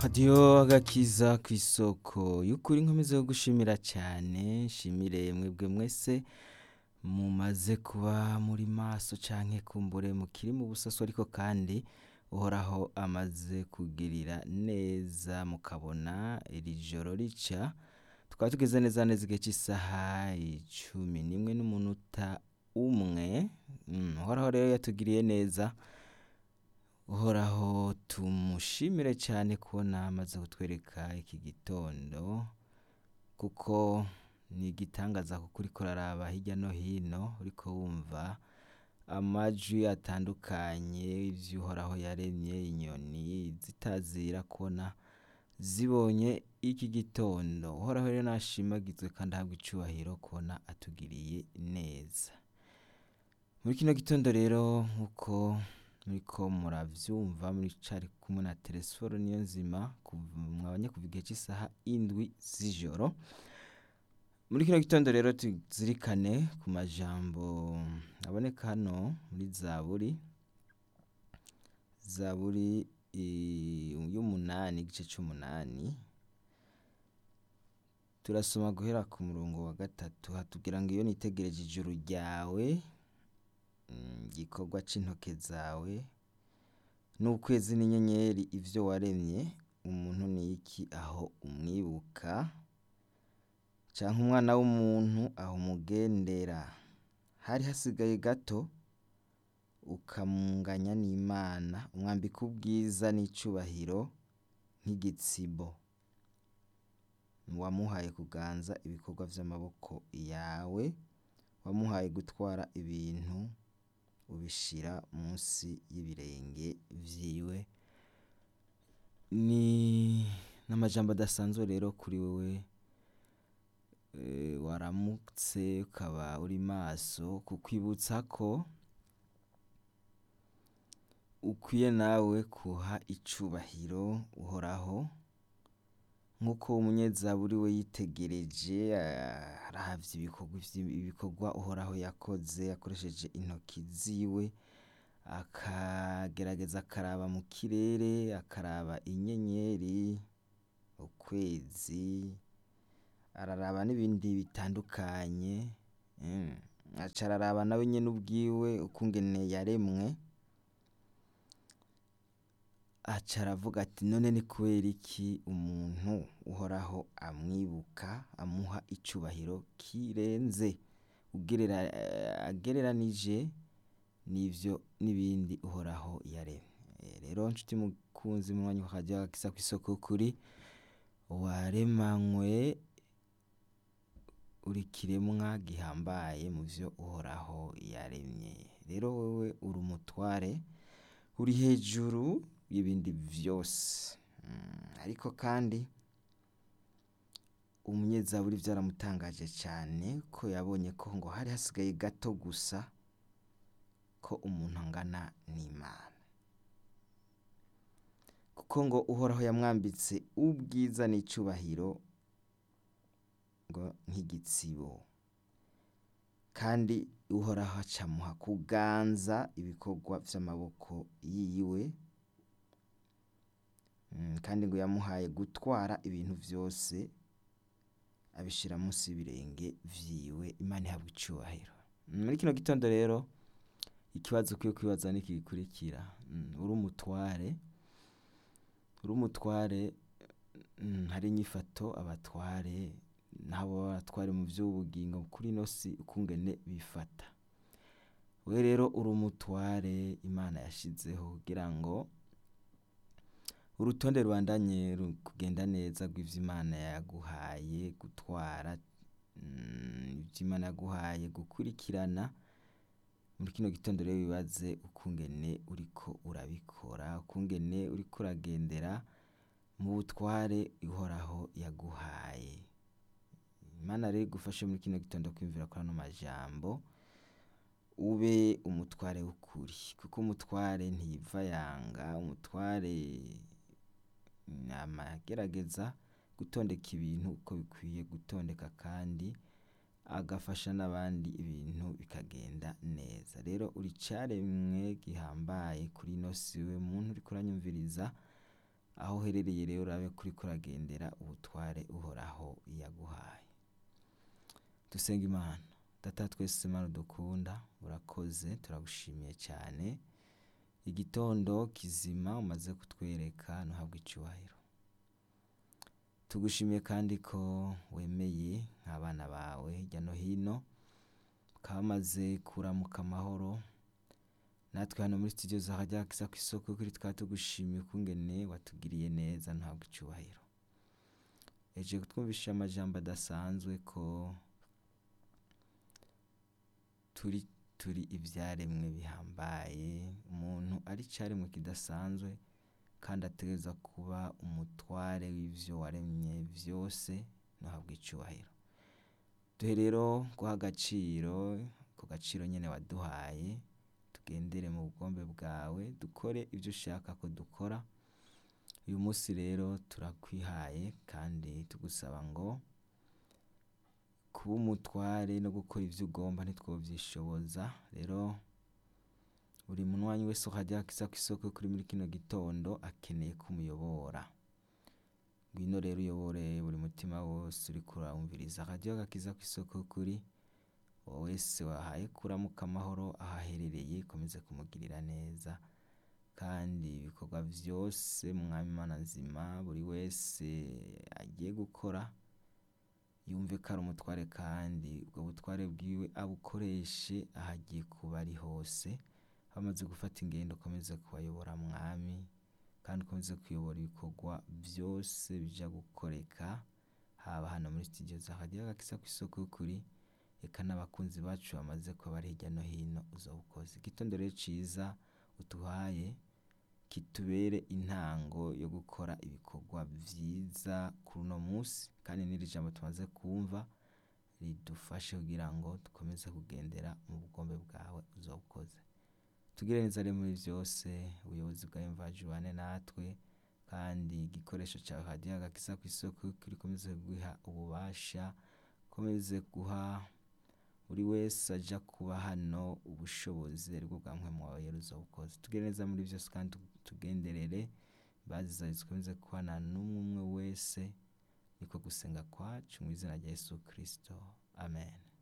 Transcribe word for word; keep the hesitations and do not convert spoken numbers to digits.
radiyo agakiza ku isoko y'ukuri nkomeze gushimira cyane nshimire mwebwe mwese mumaze kuba muri maso canke kumbure mukiri mu busaso ariko kandi uhoraho amaze kugirira neza mukabona iri joro rica tukaba tugeze neza neza igihe cy'isaha icumi n'imwe n'umunota umwe Mm, uhoraho rero yatugiriye neza uhoraho tumushimire cyane kubona amaze kutwereka iki gitondo kuko ni igitangaza kuko uriko uraraba hirya no hino uriko wumva amajwi atandukanye ivyo uhoraho yaremye inyoni zitazira kubona zibonye iki gitondo uhoraho rero nashimagizwe kandi ahabwa icubahiro kubona atugiriye neza muri kino gitondo rero nkuko muriko muravyumva muri cari kumwe na Telesforo niyo nzima mwabanye kuva igihe cy'isaha indwi z'ijoro muri kino gitondo rero tuzirikane ku majambo aboneka hano muri zaburi zaburi y'umunani igice c'umunani turasoma guhera ku murongo wa gatatu hatubwira ngo iyo nitegereje ijuru ryawe igikorwa c'intoke zawe n'ukwezi n'inyenyeri ivyo waremye umuntu ni iki aho umwibuka canke umwana w'umuntu aho umugendera hari hasigaye gato ukamunganya n'Imana umwambika ubwiza n'icubahiro nk'igitsibo wamuhaye kuganza ibikorwa vy'amaboko yawe wamuhaye gutwara ibintu ubishira munsi y'ibirenge vyiwe ni n'amajambo adasanzwe rero kuri wewe e, waramutse ukaba uri maso kukwibutsa ko ukwiye nawe kuha icubahiro uhoraho nkuko umunyezaburi we yitegereje arahavye ibikorwa ibikorwa uhoraho yakoze akoresheje intoki ziwe akagerageza akaraba mu kirere akaraba inyenyeri ukwezi araraba n'ibindi bitandukanye mm. aca araraba nawe nyene ubwiwe ukungene yaremwe aca aravuga ati none ni kubera iki umuntu uhoraho amwibuka amuha icubahiro kirenze ugerera agereranije n'ivyo n'ibindi uhoraho yaremye rero nshuti mukunzi mu mwanya ukajya akisa kw'isoko kuri waremanywe uri kiremwa gihambaye mu vyo uhoraho yaremye rero wewe uri umutware uri hejuru y'ibindi vyose mm, ariko kandi umunyezaburi vyaramutangaje cyane ko yabonye ko ngo hari hasigaye gato gusa ko umuntu angana n'Imana kuko ngo uhoraho yamwambitse ubwiza n'icubahiro ngo nk'igitsibo kandi uhoraho acamuha kuganza ibikorwa vy'amaboko yiwe mm, kandi ngo yamuhaye gutwara ibintu vyose abishira munsi y'ibirenge vyiwe Imana ihabwa icubahiro muri kino gitondo rero ikibazo kwiye kwibaza niki gikurikira mm, uri umutware uri umutware mm, hari inyifato abatware nabo batware mu vy'ubugingo kuri no si ukungene bifata we rero uri umutware Imana yashizeho kugira ngo urutonde rwandanye kugenda neza rw'ivyo Imana yaguhaye gutwara mm, ivyo Imana yaguhaye gukurikirana muri kino gitondo rero bibaze ukungene uriko urabikora ukungene uriko uragendera mu butware ihoraho yaguhaye Imana rero igufashe muri kino gitondo kwimvira kuri ano majambo ube umutware w'ukuri kuko umutware ntiyiva yanga umutware amagerageza gutondeka ibintu uko bikwiye gutondeka kandi agafasha n'abandi ibintu bikagenda neza rero uri caremwe gihambaye kuri no siwe muntu uriko uranyumviriza aho uherereye rero urabe kuri kuragendera ubutware uhoraho yaguhaye. Dusenga Imana. Data twese Mana dukunda, urakoze turagushimiye cyane, igitondo kizima umaze kutwereka ntuhabwe icyubahiro. Tugushimiye kandi ko wemeye nk'abana bawe hirya no hino bakaba bamaze kuramuka amahoro, natwe hano muri studio za Radio Agakiza ku isoko kuri twaba tugushimiye ukungene watugiriye neza ntuhabwe icyubahiro. Eje kutwumvisha amajambo adasanzwe ko turi turi ivyaremwe bihambaye, umuntu ari caremwe kidasanzwe kandi ategereza kuba umutware w'ivyo waremye vyose ntuhabwe icyubahiro. Duhe rero guha agaciro ku gaciro nyene waduhaye, tugendere mu bugombe bwawe, dukore ivyo ushaka ko dukora. Uyu munsi rero turakwihaye kandi tugusaba ngo kuba umutware no gukora ivyo ugomba ntitwovyishoboza. Rero buri munywanyi wese Radio Agakiza ku isoko kuri muri kino gitondo akeneye kumuyobora. Ngwino rero uyobore buri mutima wose uriko urawumviriza Radio Agakiza ku isoko kuri, wowe wese wahaye kuramuka amahoro ahaherereye komeze kumugirira neza, kandi ibikorwa vyose Mwami Mana nzima buri wese agiye gukora yumve ko ari umutware, kandi ubwo butware bwiwe abukoreshe ahagiye kuba ari hose. Bamaze gufata ingendo ukomeze kubayobora Mwami, kandi ukomeze kuyobora ibikorwa vyose bija gukoreka, haba hano muri studio za Radio Agakiza ku isoko kuri, eka n'abakunzi bacu bamaze kuba bari hirya no hino uzobukoze. Igitondo rero ciza utuhaye kitubere intango yo gukora ibikorwa vyiza kuri uno munsi, kandi n'iri jambo tumaze kumva ridufashe kugira ngo dukomeze kugendera mu bugombe bwawe uzobukoze. Tugire neza rero muri vyose, ubuyobozi bwawe mvajubane natwe, kandi igikoresho ca Radio Agakiza ku isoko kuri komeze guha ububasha, komeze guha buri wese aja kuba hano ubushobozi aribwo bwa mpwemu wawe rero uzobukoze. Tugire neza muri vyose kandi tugenderere baziza zikomeze kubana n'umwe umwe wese, niko gusenga kwacu mu izina rya Yesu Kristo, amen.